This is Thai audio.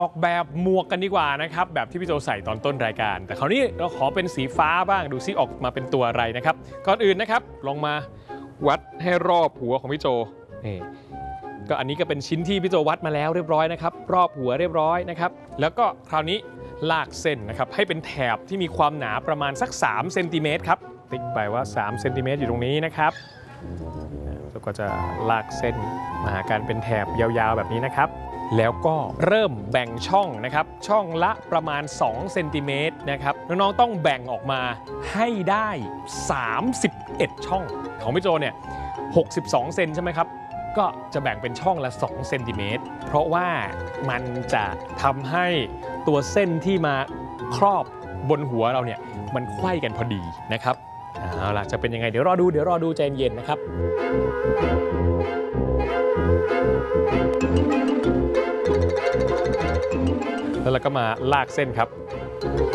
ออกแบบหมวกกันดีกว่านะครับแบบที่พี่โจใส่ตอนต้นรายการแต่คราวนี้เราขอเป็นสีฟ้าบ้างดูซิออกมาเป็นตัวอะไรนะครับก่อนอื่นนะครับลองมาวัดให้รอบหัวของพี่โจนี่ก็อันนี้ก็เป็นชิ้นที่พี่โจวัดมาแล้วเรียบร้อยนะครับรอบหัวเรียบร้อยนะครับแล้วก็คราวนี้ลากเส้นนะครับให้เป็นแถบที่มีความหนาประมาณสัก3เซนติเมตรครับติ๊กไปว่า3เซนติเมตรอยู่ตรงนี้นะครับแล้วก็จะลากเส้นมาหาการเป็นแถบยาวๆแบบนี้นะครับแล้วก็เริ่มแบ่งช่องนะครับช่องละประมาณ2เซนติเมตรนะครับน้องๆต้องแบ่งออกมาให้ได้31ช่องของพี่โจเนี่ย62เซนใช่ไหมครับก็จะแบ่งเป็นช่องละ2เซนติเมตรเพราะว่ามันจะทำให้ตัวเส้นที่มาครอบบนหัวเราเนี่ยมันไขว้กันพอดีนะครับเอาล่ะจะเป็นยังไงเดี๋ยวรอดูใจเย็นนะครับแล้วเราก็มาลากเส้นครับ